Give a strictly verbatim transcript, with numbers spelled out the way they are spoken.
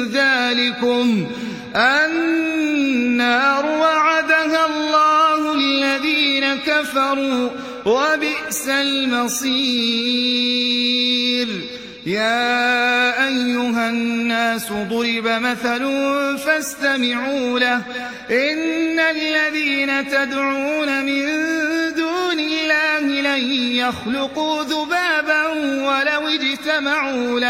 ذلكم النار وعدها الله الذين كفروا وبئس المصير. يا أيها الناس ضرب مثل فاستمعوا له إن الذين تدعون من دون الله لن يخلقوا ذبابا ولو اجتمعوا له